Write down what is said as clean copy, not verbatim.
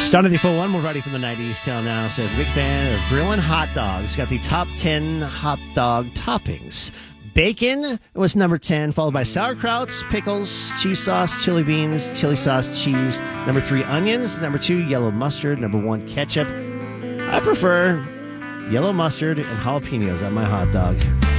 Starting at the 4-1, we're ready for the 90s till now. So, big fan of grilling hot dogs. Got the top 10 hot dog toppings. Bacon was number 10, followed by sauerkrauts, pickles, cheese sauce, chili beans, chili sauce, cheese. Number 3, onions. Number 2, yellow mustard. Number 1, ketchup. I prefer yellow mustard and jalapenos on my hot dog.